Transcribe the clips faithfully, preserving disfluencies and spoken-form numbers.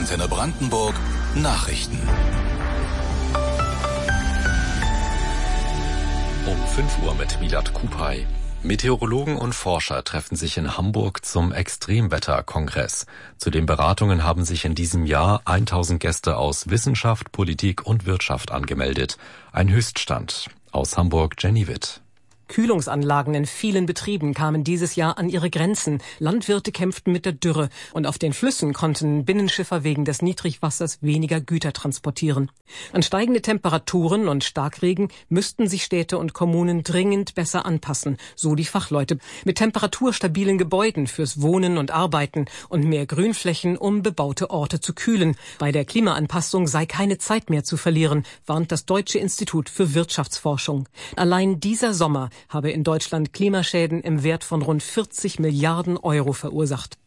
Antenne Brandenburg Nachrichten. Um fünf Uhr mit Milad Kupay. Meteorologen und Forscher treffen sich in Hamburg zum Extremwetterkongress. Zu den Beratungen haben sich in diesem Jahr tausend Gäste aus Wissenschaft, Politik und Wirtschaft angemeldet. Ein Höchststand. Aus Hamburg Jenny Witt. Kühlungsanlagen in vielen Betrieben kamen dieses Jahr an ihre Grenzen. Landwirte kämpften mit der Dürre und auf den Flüssen konnten Binnenschiffer wegen des Niedrigwassers weniger Güter transportieren. An steigende Temperaturen und Starkregen müssten sich Städte und Kommunen dringend besser anpassen, so die Fachleute. Mit temperaturstabilen Gebäuden fürs Wohnen und Arbeiten und mehr Grünflächen, um bebaute Orte zu kühlen. Bei der Klimaanpassung sei keine Zeit mehr zu verlieren, warnt das Deutsche Institut für Wirtschaftsforschung. Allein dieser Sommer habe in Deutschland Klimaschäden im Wert von rund vierzig Milliarden Euro verursacht.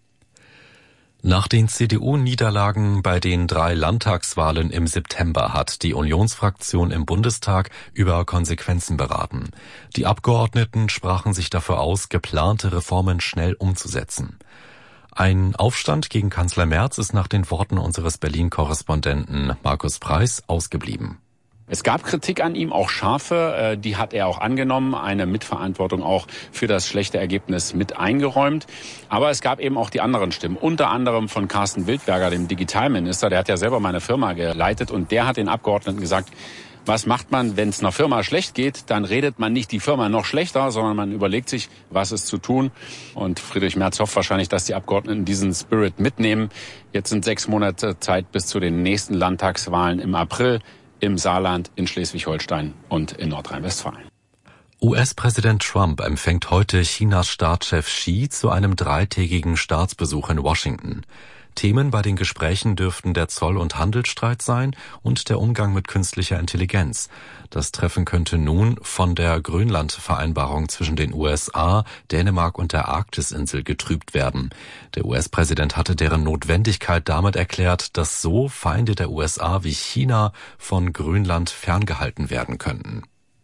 Nach den C D U-Niederlagen bei den drei Landtagswahlen im September hat die Unionsfraktion im Bundestag über Konsequenzen beraten. Die Abgeordneten sprachen sich dafür aus, geplante Reformen schnell umzusetzen. Ein Aufstand gegen Kanzler Merz ist nach den Worten unseres Berlin-Korrespondenten Markus Preis ausgeblieben. Es gab Kritik an ihm, auch scharfe, die hat er auch angenommen, eine Mitverantwortung auch für das schlechte Ergebnis mit eingeräumt. Aber es gab eben auch die anderen Stimmen, unter anderem von Carsten Wildberger, dem Digitalminister, der hat ja selber meine Firma geleitet und der hat den Abgeordneten gesagt, was macht man, wenn es einer Firma schlecht geht? Dann redet man nicht die Firma noch schlechter, sondern man überlegt sich, was ist zu tun. Und Friedrich Merz hofft wahrscheinlich, dass die Abgeordneten diesen Spirit mitnehmen. Jetzt sind sechs Monate Zeit bis zu den nächsten Landtagswahlen im April. Im Saarland, in Schleswig-Holstein und in Nordrhein-Westfalen. U S-Präsident Trump empfängt heute Chinas Staatschef Xi zu einem dreitägigen Staatsbesuch in Washington. Themen bei den Gesprächen dürften der Zoll- und Handelsstreit sein und der Umgang mit künstlicher Intelligenz. Das Treffen könnte nun von der Grönland-Vereinbarung zwischen den U S A, Dänemark und der Arktisinsel getrübt werden. Der U S-Präsident hatte deren Notwendigkeit damit erklärt, dass so Feinde der U S A wie China von Grönland ferngehalten werden könnten.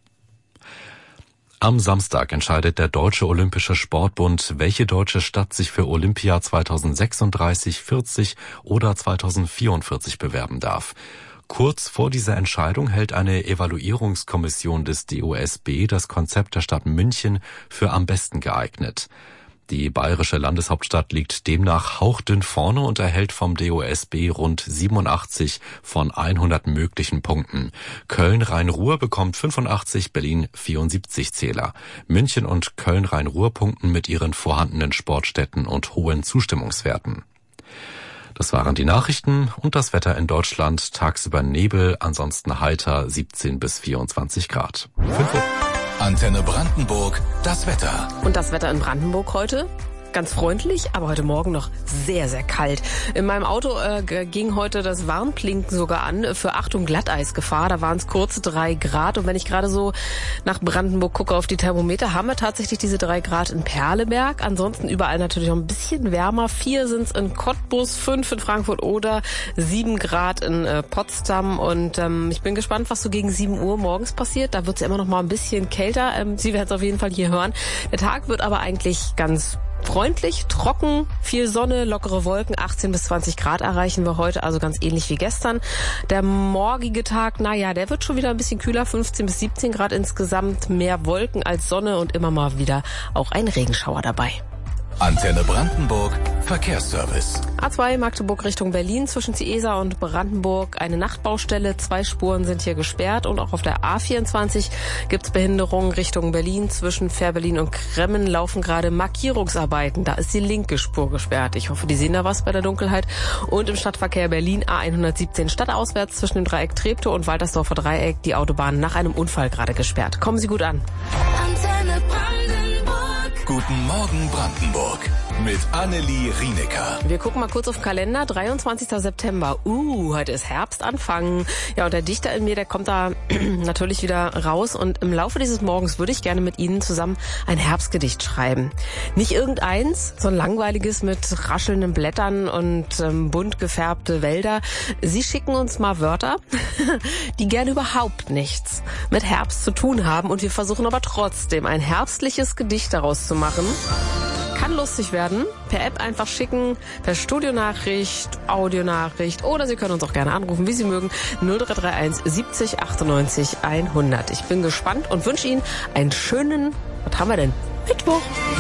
Am Samstag entscheidet der Deutsche Olympische Sportbund, welche deutsche Stadt sich für Olympia zweitausendsechsunddreißig, vierzig oder zweitausendvierundvierzig bewerben darf. Kurz vor dieser Entscheidung hält eine Evaluierungskommission des D O S B das Konzept der Stadt München für am besten geeignet. Die bayerische Landeshauptstadt liegt demnach hauchdünn vorne und erhält vom D O S B rund siebenundachtzig von hundert möglichen Punkten. Köln-Rhein-Ruhr bekommt fünfundachtzig, Berlin vierundsiebzig Zähler. München und Köln-Rhein-Ruhr punkten mit ihren vorhandenen Sportstätten und hohen Zustimmungswerten. Das waren die Nachrichten und das Wetter in Deutschland. Tagsüber Nebel, ansonsten heiter, siebzehn bis vierundzwanzig Grad. Antenne Brandenburg, das Wetter. Und das Wetter in Brandenburg heute? Ganz freundlich, aber heute Morgen noch sehr, sehr kalt. In meinem Auto äh, ging heute das Warnblinken sogar an für Achtung Glatteisgefahr. Da waren es kurze drei Grad. Und wenn ich gerade so nach Brandenburg gucke auf die Thermometer, haben wir tatsächlich diese drei Grad in Perleberg. Ansonsten überall natürlich noch ein bisschen wärmer. Vier sind es in Cottbus, fünf in Frankfurt oder sieben Grad in äh, Potsdam. Und ähm, ich bin gespannt, was so gegen sieben Uhr morgens passiert. Da wird es ja immer noch mal ein bisschen kälter. Ähm, Sie werden es auf jeden Fall hier hören. Der Tag wird aber eigentlich ganz freundlich, trocken, viel Sonne, lockere Wolken, achtzehn bis zwanzig Grad erreichen wir heute, also ganz ähnlich wie gestern. Der morgige Tag, naja, der wird schon wieder ein bisschen kühler, fünfzehn bis siebzehn Grad insgesamt, mehr Wolken als Sonne und immer mal wieder auch ein Regenschauer dabei. Antenne Brandenburg, Verkehrsservice. A zwei Magdeburg Richtung Berlin zwischen Ciesa und Brandenburg eine Nachtbaustelle. Zwei Spuren sind hier gesperrt und auch auf der A vierundzwanzig gibt's Behinderungen Richtung Berlin. Zwischen Fährberlin und Kremmen laufen gerade Markierungsarbeiten. Da ist die linke Spur gesperrt. Ich hoffe, die sehen da was bei der Dunkelheit. Und im Stadtverkehr Berlin A hundertsiebzehn stadtauswärts zwischen dem Dreieck Treptow und Waltersdorfer Dreieck die Autobahn nach einem Unfall gerade gesperrt. Kommen Sie gut an. Antenne Brandenburg. Guten Morgen Brandenburg mit Annelie Rienecker. Wir gucken mal kurz auf den Kalender. dreiundzwanzigster September. Uh, heute ist Herbstanfang. Ja, und der Dichter in mir, der kommt da natürlich wieder raus. Und im Laufe dieses Morgens würde ich gerne mit Ihnen zusammen ein Herbstgedicht schreiben. Nicht irgendeins, so ein langweiliges mit raschelnden Blättern und ähm, bunt gefärbte Wälder. Sie schicken uns mal Wörter, die gerne überhaupt nichts mit Herbst zu tun haben. Und wir versuchen aber trotzdem ein herbstliches Gedicht daraus zu machen. Kann lustig werden. Per App einfach schicken, per Studionachricht, Audionachricht oder Sie können uns auch gerne anrufen, wie Sie mögen. null drei drei eins siebzig achtundneunzig hundert. Ich bin gespannt und wünsche Ihnen einen schönen, was haben wir denn? Mittwoch.